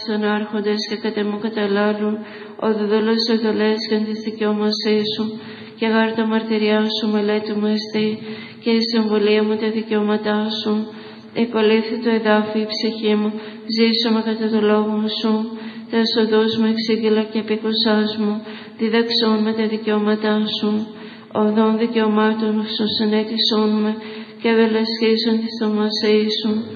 των άρχοντες και κατεμού καταλάλουν, ο δοδολός οδολές και της δικαιώμασή σου, και γάρ τα μαρτυριά σου μελέτη μου εστί, και η συμβουλία μου τα δικαιώματά σου. Εκολύθη το εδάφι η ψυχή μου, ζήσομαι κατά το λόγο σου. Τα οδούς μου εξήγηλα και επίκουσάς μου, διδαξών με τα δικαιώματά σου. Οδών δικαιωμάτων σου συνέτησόν με, και ευελασχίσον της θαυμασίας σου.